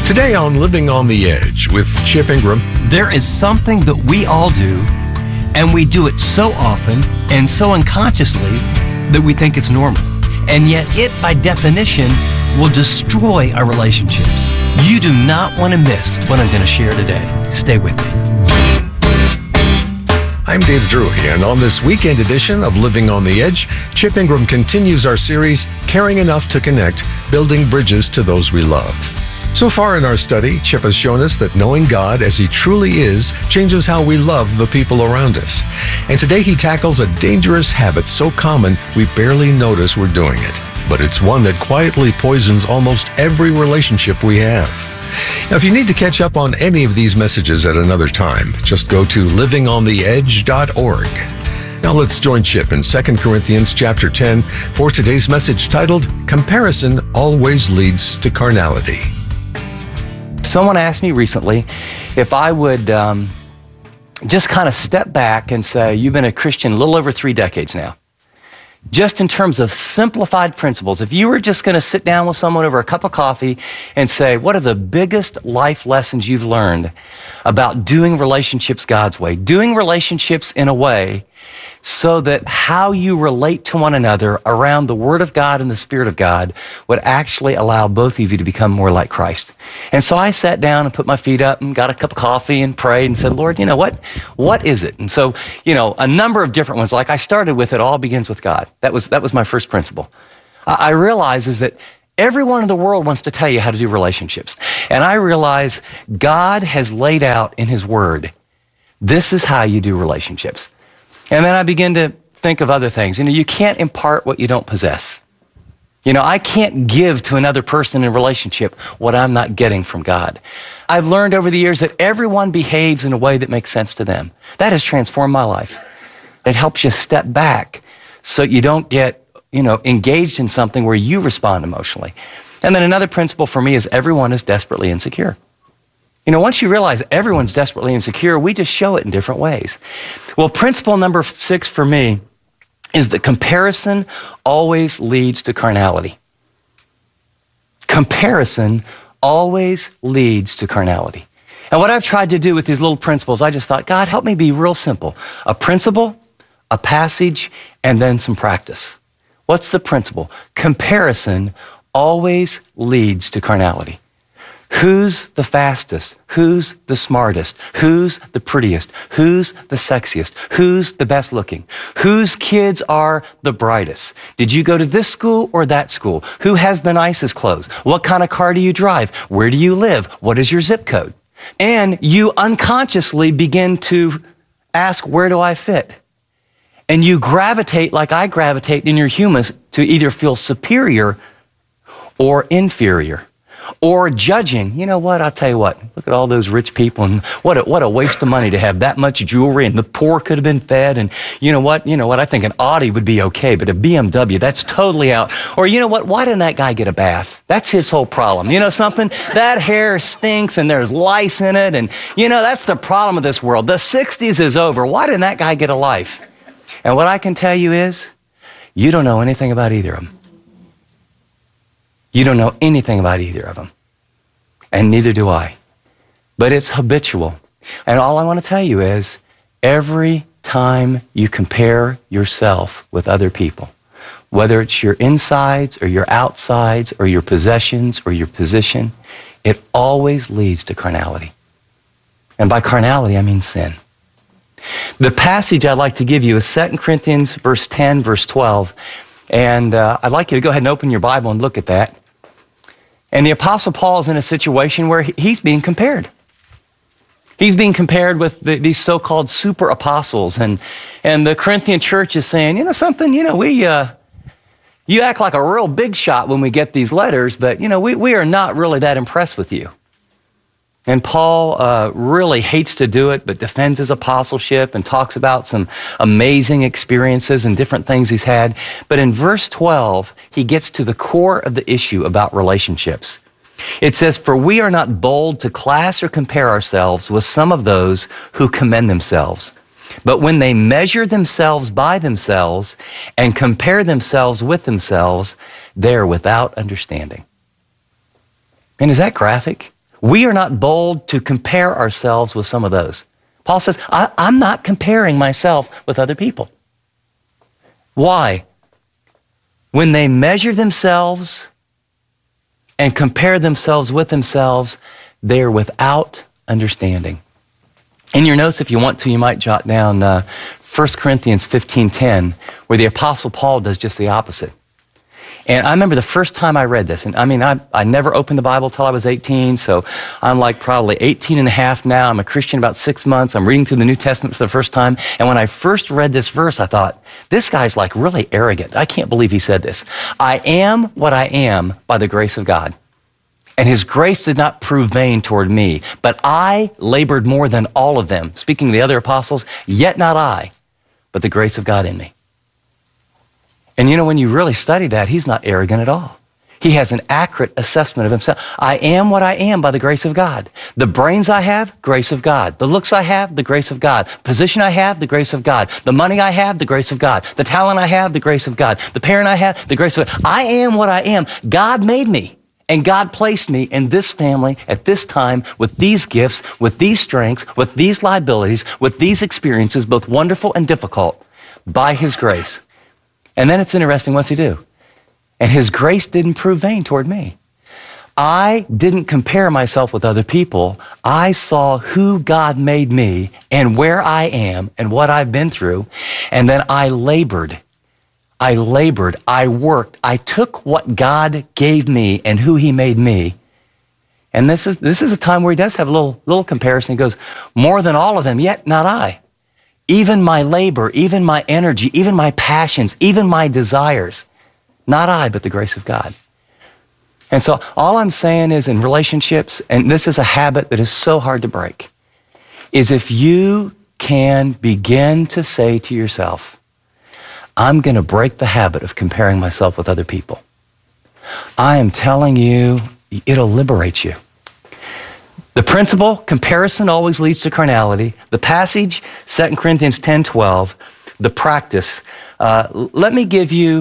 Today on Living on the Edge with Chip Ingram. There is something that we all do, and we do it so often and so unconsciously that we think it's normal. And yet it, by definition, will destroy our relationships. You do not want to miss what I'm going to share today. Stay with me. I'm Dave Drury, and on this weekend edition of Living on the Edge, Chip Ingram continues our series, Caring Enough to Connect, Building Bridges to Those We Love. So far in our study, Chip has shown us that knowing God as He truly is changes how we love the people around us. And today he tackles a dangerous habit so common we barely notice we're doing it. But it's one that quietly poisons almost every relationship we have. Now, if you need to catch up on any of these messages at another time, just go to livingontheedge.org. Now let's join Chip in 2 Corinthians chapter 10 for today's message titled, Comparison Always Leads to Carnality. Someone asked me recently if I would just kind of step back and say, you've been a Christian a little over 3 decades now. Just in terms of simplified principles, if you were just going to sit down with someone over a cup of coffee and say, what are the biggest life lessons you've learned about doing relationships God's way, doing relationships in a way so that how you relate to one another around the Word of God and the Spirit of God would actually allow both of you to become more like Christ. And so I sat down and put my feet up and got a cup of coffee and prayed and said, Lord, you know what? What is it? And so, a number of different ones. Like I started with, it all begins with God. That was my first principle. I realize is that everyone in the world wants to tell you how to do relationships. And I realize God has laid out in His Word, this is how you do relationships. And then I begin to think of other things. You can't impart what you don't possess. I can't give to another person in a relationship what I'm not getting from God. I've learned over the years that everyone behaves in a way that makes sense to them. That has transformed my life. It helps you step back so you don't get, engaged in something where you respond emotionally. And then another principle for me is everyone is desperately insecure. Once you realize everyone's desperately insecure, we just show it in different ways. Well, principle number 6 for me is that comparison always leads to carnality. Comparison always leads to carnality. And what I've tried to do with these little principles, I just thought, God, help me be real simple. A principle, a passage, and then some practice. What's the principle? Comparison always leads to carnality. Who's the fastest? Who's the smartest? Who's the prettiest? Who's the sexiest? Who's the best looking? Whose kids are the brightest? Did you go to this school or that school? Who has the nicest clothes? What kind of car do you drive? Where do you live? What is your zip code? And you unconsciously begin to ask, where do I fit? And you gravitate like I gravitate in your humans to either feel superior or inferior. Or judging, I'll tell you what, look at all those rich people and what a waste of money to have that much jewelry and the poor could have been fed and you know what, I think an Audi would be okay, but a BMW, that's totally out. Or why didn't that guy get a bath? That's his whole problem. Something? That hair stinks and there's lice in it and that's the problem of this world. The 60s is over. Why didn't that guy get a life? And what I can tell you is, you don't know anything about either of them. You don't know anything about either of them. And neither do I. But it's habitual. And all I want to tell you is, every time you compare yourself with other people, whether it's your insides or your outsides or your possessions or your position, it always leads to carnality. And by carnality, I mean sin. The passage I'd like to give you is 2 Corinthians verse 10, verse 12. And I'd like you to go ahead and open your Bible and look at that. And the Apostle Paul is in a situation where he's being compared. He's being compared with these so-called super apostles. And the Corinthian church is saying, you act like a real big shot when we get these letters, but, we are not really that impressed with you. And Paul really hates to do it, but defends his apostleship and talks about some amazing experiences and different things he's had. But in verse 12, he gets to the core of the issue about relationships. It says, "For we are not bold to class or compare ourselves with some of those who commend themselves. But when they measure themselves by themselves and compare themselves with themselves, they're without understanding." And is that graphic? We are not bold to compare ourselves with some of those. Paul says, I'm not comparing myself with other people. Why? When they measure themselves and compare themselves with themselves, they're without understanding. In your notes, if you want to, you might jot down 1 Corinthians 15:10, where the Apostle Paul does just the opposite. And I remember the first time I read this, and I mean, I never opened the Bible till I was 18, so I'm like probably 18 and a half now. I'm a Christian about 6 months. I'm reading through the New Testament for the first time. And when I first read this verse, I thought, this guy's like really arrogant. I can't believe he said this. I am what I am by the grace of God. And his grace did not prove vain toward me, but I labored more than all of them. Speaking of the other apostles, yet not I, but the grace of God in me. And you know, when you really study that, he's not arrogant at all. He has an accurate assessment of himself. I am what I am by the grace of God. The brains I have, grace of God. The looks I have, the grace of God. Position I have, the grace of God. The money I have, the grace of God. The talent I have, the grace of God. The parent I have, the grace of God. I am what I am. God made me. And God placed me in this family at this time with these gifts, with these strengths, with these liabilities, with these experiences, both wonderful and difficult, by his grace. And then it's interesting, what's he do? And his grace didn't prove vain toward me. I didn't compare myself with other people. I saw who God made me and where I am and what I've been through. And then I labored, I worked. I took what God gave me and who he made me. And this is a time where he does have a little comparison. He goes, more than all of them, yet not I. Even my labor, even my energy, even my passions, even my desires, not I, but the grace of God. And so all I'm saying is in relationships, and this is a habit that is so hard to break, is if you can begin to say to yourself, I'm going to break the habit of comparing myself with other people. I am telling you, it'll liberate you. The principle, comparison always leads to carnality. The passage, 2 Corinthians 10:12. The practice. Let me give you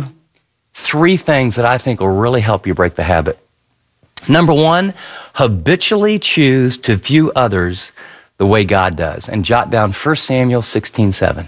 3 things that I think will really help you break the habit. Number 1, habitually choose to view others the way God does. And jot down 1 Samuel 16:7.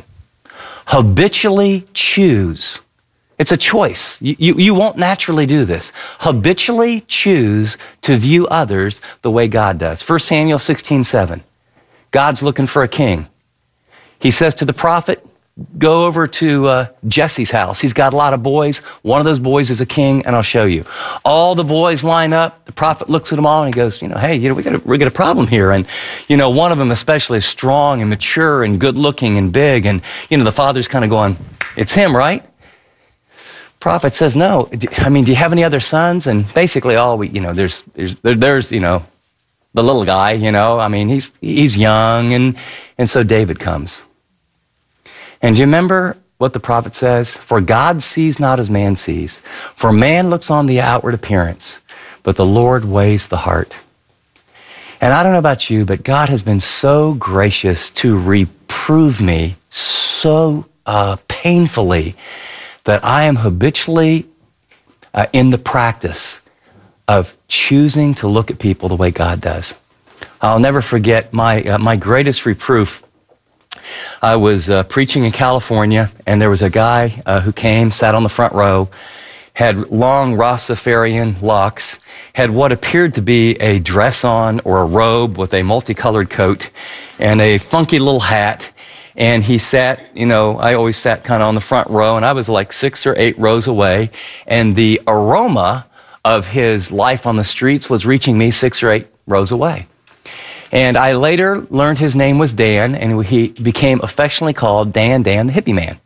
Habitually choose. It's a choice. You won't naturally do this. Habitually choose to view others the way God does. 1 Samuel 16:7. God's looking for a king. He says to the prophet, go over to Jesse's house. He's got a lot of boys. One of those boys is a king, and I'll show you. All the boys line up. The prophet looks at them all, and he goes, hey, we got a problem here. And, one of them especially is strong and mature and good-looking and big. And, the father's kind of going, it's him, right? Prophet says, no. Do you have any other sons? And basically there's the little guy, he's young. And so David comes. And do you remember what the prophet says? For God sees not as man sees. For man looks on the outward appearance, but the Lord weighs the heart. And I don't know about you, but God has been so gracious to reprove me so painfully that I am habitually in the practice of choosing to look at people the way God does. I'll never forget my greatest reproof. I was preaching in California, and there was a guy who came, sat on the front row, had long Rastafarian locks, had what appeared to be a dress on or a robe with a multicolored coat and a funky little hat. And he sat, I always sat kind of on the front row, and I was like 6 or 8 rows away. And the aroma of his life on the streets was reaching me 6 or 8 rows away. And I later learned his name was Dan, and he became affectionately called Dan the Hippie Man.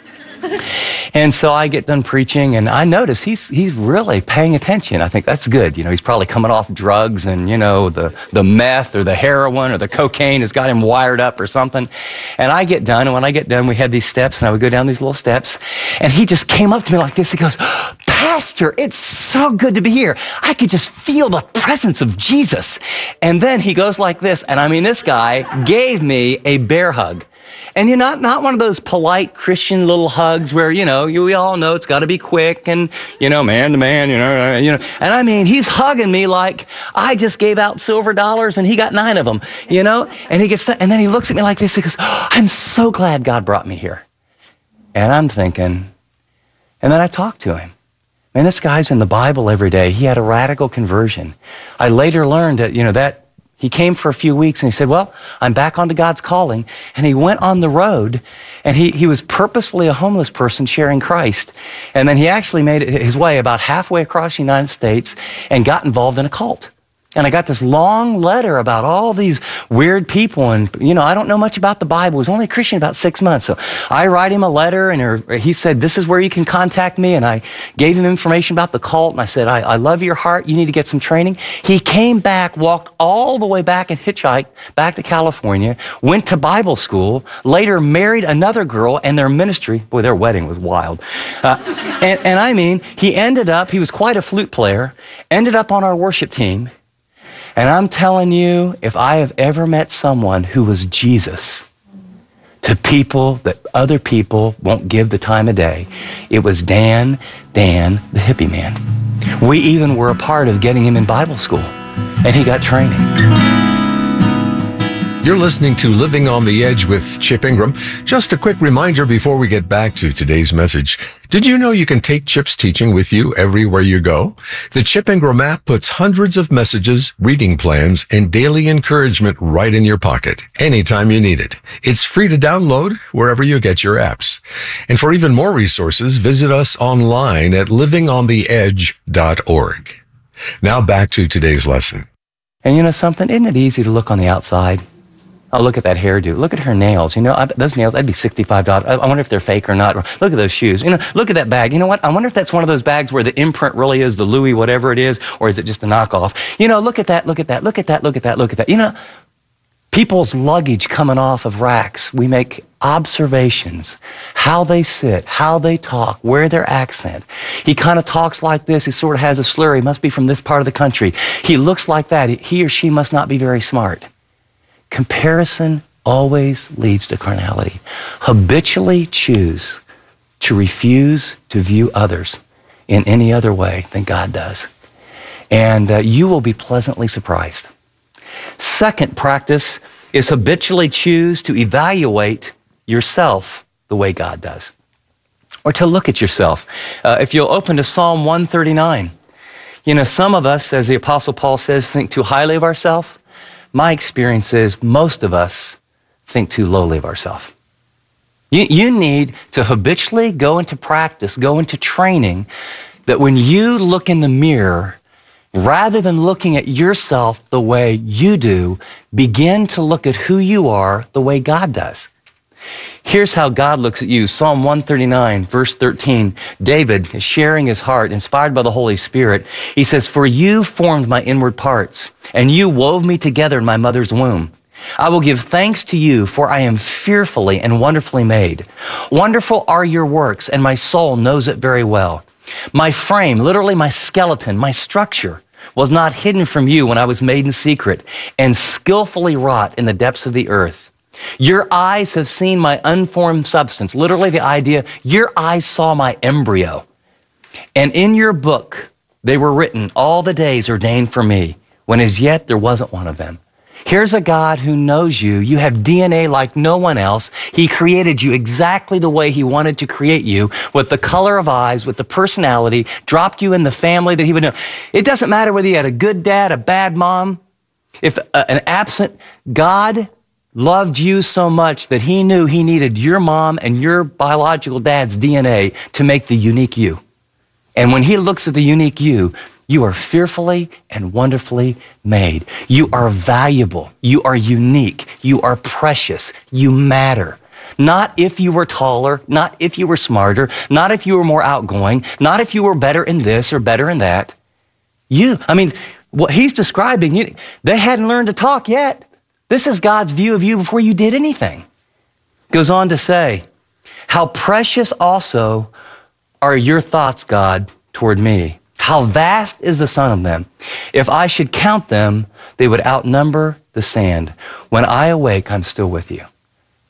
And so I get done preaching, and I notice he's really paying attention. I think that's good. He's probably coming off drugs, and, the meth or the heroin or the cocaine has got him wired up or something. And I get done, and when I get done, we had these steps, and I would go down these little steps, and he just came up to me like this. He goes, Pastor, it's so good to be here. I could just feel the presence of Jesus. And then he goes like this, and this guy gave me a bear hug. And you're not one of those polite Christian little hugs where, we all know it's got to be quick and, man to man, And I mean, he's hugging me like I just gave out silver dollars and he got 9 of them, And then he looks at me like this. He goes, I'm so glad God brought me here. And I'm thinking, and then I talked to him. Man, this guy's in the Bible every day. He had a radical conversion. I later learned that, that he came for a few weeks and he said, well, I'm back onto God's calling. And he went on the road and he was purposefully a homeless person sharing Christ. And then he actually made his way about halfway across the United States and got involved in a cult. And I got this long letter about all these weird people. And, I don't know much about the Bible. I was only a Christian about 6 months. So I write him a letter and he said, this is where you can contact me. And I gave him information about the cult. And I said, I love your heart. You need to get some training. He came back, walked all the way back and hitchhiked back to California, went to Bible school, later married another girl and their ministry. Boy, their wedding was wild. And I mean, he was quite a flute player, ended up on our worship team. And I'm telling you, if I have ever met someone who was Jesus to people that other people won't give the time of day, it was Dan, the hippie man. We even were a part of getting him in Bible school, and he got training. You're listening to Living on the Edge with Chip Ingram. Just a quick reminder before we get back to today's message. Did you know you can take Chip's teaching with you everywhere you go? The Chip Ingram app puts hundreds of messages, reading plans, and daily encouragement right in your pocket, anytime you need it. It's free to download wherever you get your apps. And for even more resources, visit us online at livingontheedge.org. Now back to today's lesson. And something? Isn't it easy to look on the outside? Oh, look at that hairdo. Look at her nails. Those nails, that'd be $65. I wonder if they're fake or not. Look at those shoes. Look at that bag. You know what? I wonder if that's one of those bags where the imprint really is the Louis whatever it is, or is it just a knockoff? Look at that, look at that, look at that, look at that, look at that. People's luggage coming off of racks. We make observations, how they sit, how they talk, where their accent. He kind of talks like this. He sort of has a slur. He must be from this part of the country. He looks like that. He or she must not be very smart. Comparison always leads to carnality. Habitually choose to refuse to view others in any other way than God does. And you will be pleasantly surprised. Second practice is habitually choose to evaluate yourself the way God does, or to look at yourself. If you'll open to Psalm 139, some of us, as the Apostle Paul says, think too highly of ourselves. My experience is most of us think too lowly of ourselves. You need to habitually go into practice, go into training, that when you look in the mirror, rather than looking at yourself the way you do, begin to look at who you are the way God does. Here's how God looks at you. Psalm 139, verse 13. David is sharing his heart, inspired by the Holy Spirit. He says, "For you formed my inward parts, and you wove me together in my mother's womb. I will give thanks to you, for I am fearfully and wonderfully made. Wonderful are your works, and my soul knows it very well. My frame, literally my skeleton, my structure, was not hidden from you when I was made in secret and skillfully wrought in the depths of the earth. Your eyes have seen my unformed substance." Literally the idea, your eyes saw my embryo. "And in your book, they were written, all the days ordained for me, when as yet there wasn't one of them." Here's a God who knows you. You have DNA like no one else. He created you exactly the way he wanted to create you, with the color of eyes, with the personality, dropped you in the family that he would know. It doesn't matter whether you had a good dad, a bad mom. If an absent God loved you so much that he knew he needed your mom and your biological dad's DNA to make the unique you. And when he looks at the unique you, you are fearfully and wonderfully made. You are valuable. You are unique. You are precious. You matter. Not if you were taller, not if you were smarter, not if you were more outgoing, not if you were better in this or better in that. What he's describing, they hadn't learned to talk yet. This is God's view of you before you did anything. Goes on to say, "How precious also are your thoughts, God, toward me. How vast is the sum of them. If I should count them, they would outnumber the sand. When I awake, I'm still with you."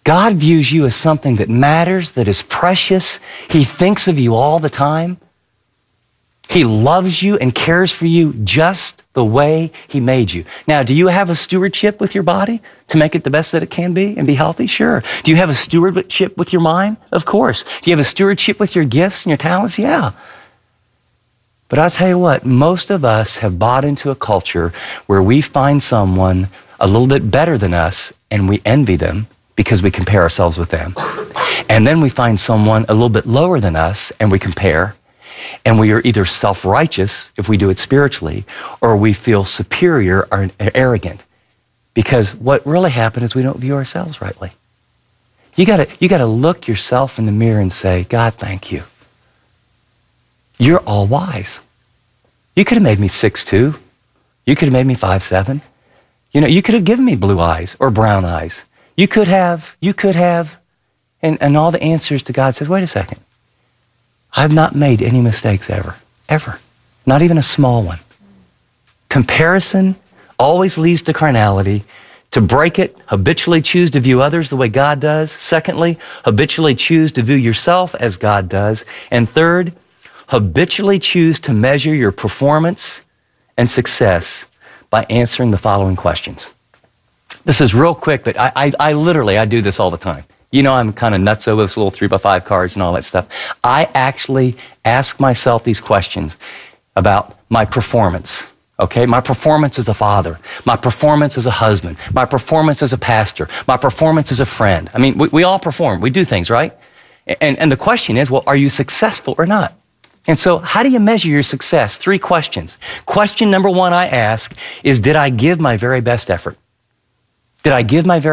God views you as something that matters, that is precious. He thinks of you all the time. He loves you and cares for you just the way He made you. Now, do you have a stewardship with your body to make it the best that it can be and be healthy? Sure. Do you have a stewardship with your mind? Of course. Do you have a stewardship with your gifts and your talents? Yeah. But I'll tell you what, most of us have bought into a culture where we find someone a little bit better than us and we envy them because we compare ourselves with them. And then we find someone a little bit lower than us and we compare. And we are either self-righteous, if we do it spiritually, or we feel superior or arrogant. Because what really happened is we don't view ourselves rightly. You gotta look yourself in the mirror and say, God, thank you. You're all wise. You could have made me 6'2". You could have made me 5'7". You know, you could have given me blue eyes or brown eyes. You could have, and all the answers to God says, wait a second. I've not made any mistakes ever. Not even a small one. Comparison always leads to carnality. To break it, habitually choose to view others the way God does. Secondly, habitually choose to view yourself as God does. And third, habitually choose to measure your performance and success by answering the following questions. This is real quick, but I literally do this all the time. You know, I'm kind of nuts over this little 3x5 cards and all that stuff. I actually ask myself these questions about my performance, okay? My performance as a father, my performance as a husband, my performance as a pastor, my performance as a friend. I mean, we all perform. We do things, right? And the question is, well, are you successful or not? And so how do you measure your success? 3 questions. Question number 1 I ask is, did I give my very best effort? Did I give my very